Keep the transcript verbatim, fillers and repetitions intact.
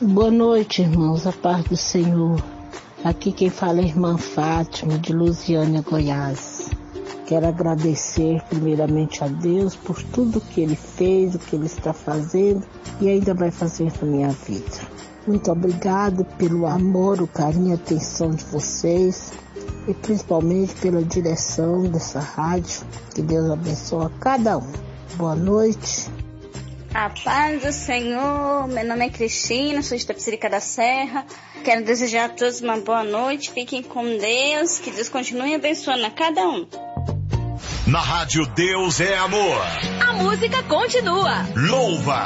Boa noite, irmãos, a paz do Senhor. Aqui quem fala é a irmã Fátima, de Lusiânia, Goiás. Quero agradecer primeiramente a Deus por tudo que Ele fez, o que Ele está fazendo e ainda vai fazer na minha vida. Muito obrigado pelo amor, o carinho e a atenção de vocês e principalmente pela direção dessa rádio. Que Deus abençoe a cada um. Boa noite. A paz do Senhor, meu nome é Cristina, sou de Tapicerica da Serra. Quero desejar a todos uma boa noite, fiquem com Deus, que Deus continue abençoando a cada um. Na rádio Deus é Amor. A música continua. Louva!